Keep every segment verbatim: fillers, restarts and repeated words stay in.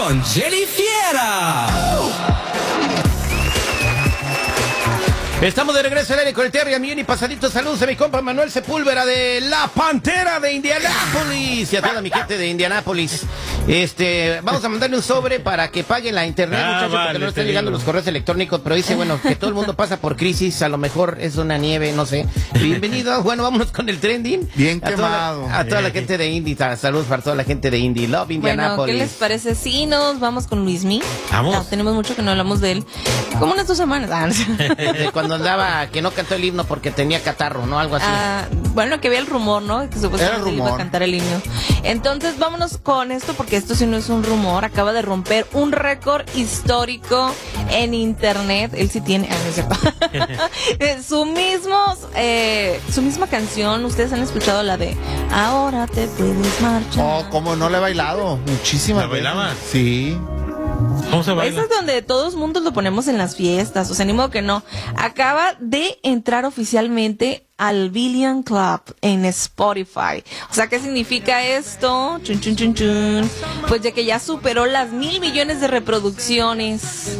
con Jenny Fiera. Estamos de regreso al aire con el Terry Amión y pasadito saludos a mi compa Manuel Sepúlveda de La Pantera de Indianápolis y a toda mi gente de Indianápolis. Este, vamos a mandarle un sobre para que paguen la internet, Ah, muchachos, vale, porque no están te llegando digo. los correos electrónicos, pero dice, bueno, que todo el mundo pasa por crisis, a lo mejor es una nieve, no sé. Bienvenido, bueno, vámonos con el trending. Bien a quemado. Toda la, a toda la gente de Indy, saludos para toda la gente de Indy, Love Bueno, Indianápolis. ¿qué les parece si nos vamos con Luismi? Vamos. No, tenemos mucho que no hablamos de él. Como unas dos semanas. Ah, no sé. De cuando andaba, que no cantó el himno porque tenía catarro, ¿no? Algo así. Ah, bueno, que había el rumor, ¿no? Que supuestamente Era iba a rumor. cantar el himno. Entonces, vámonos con esto, porque esto sí no es un rumor. Acaba de romper un récord histórico en internet. Él sí tiene, ah, no es cierto. su mismo, eh, su misma canción. Ustedes han escuchado la de Ahora te puedes marchar. Oh, como no le he bailado. Muchísimas ¿La veces. bailaba? Sí. ¿Cómo se Esa baila? es donde todos mundos lo ponemos en las fiestas, o sea, ni modo que no. Acaba de entrar oficialmente al Billion Club en Spotify. O sea, ¿qué significa esto? Chun, chun, chun, chun. Pues de que ya superó las mil millones de reproducciones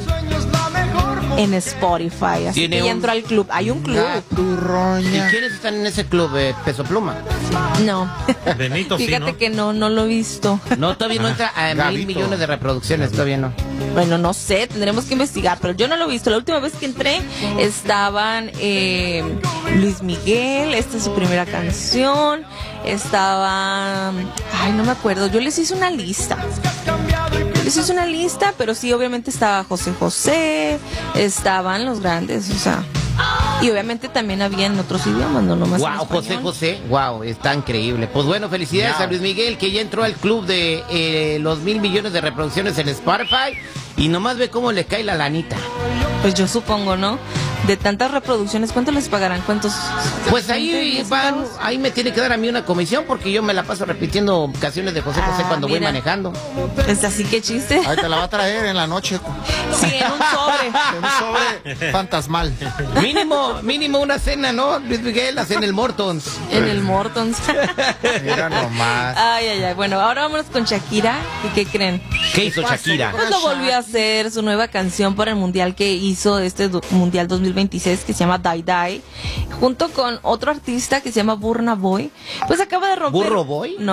en Spotify. Así Tiene que ya un- entró al club. Hay un club. ¿Y Gaturroña. quiénes están en ese club, eh, Peso Pluma? No. Benito, sí, Fíjate ¿no? que no, no lo he visto. No, todavía no entra a mil Gabito. millones de reproducciones, todavía no. Bueno, no sé, tendremos que investigar, pero yo no lo he visto. La última vez que entré estaban eh, Luis Miguel, esta es su primera canción, estaba, ay, no me acuerdo, yo les hice una lista. Yo les hice una lista, pero sí, obviamente estaba José José, estaban los grandes, o sea, y obviamente también había en otros idiomas, no nomás en Wow, José español. José, wow, está increíble. Pues bueno, felicidades Wow. a Luis Miguel, que ya entró al club de eh, los mil millones de reproducciones en Spotify. Y nomás ve cómo le cae la lanita. Pues yo supongo, ¿no? De tantas reproducciones, ¿cuánto les pagarán? ¿Cuántos? Pues ahí ¿veinte van, centavos? ahí me tiene que dar a mí una comisión porque yo me la paso repitiendo canciones de José José Ah, cuando voy mira. manejando. Pues así que chiste. Ahí te la va a traer en la noche. Sí, en un sobre. En un sobre fantasmal. Mínimo, mínimo una cena, ¿no? Luis Miguel, la cena en el Mortons. En el Mortons. Mira nomás. Ay, ay, ay. Bueno, ahora vámonos con Shakira. ¿Y qué creen? ¿Qué hizo Shakira? Pues lo volvió a hacer su nueva canción para el mundial que hizo este do- mundial dos mil veintiséis que se llama Die Die, junto con otro artista que se llama Burna Boy. Pues acaba de romper. ¿Burro Boy? No.